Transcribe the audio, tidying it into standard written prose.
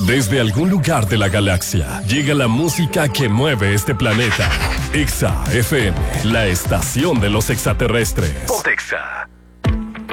Desde algún lugar de la galaxia llega la música que mueve este planeta. Exa FM, la estación de los extraterrestres. Ponte Exa.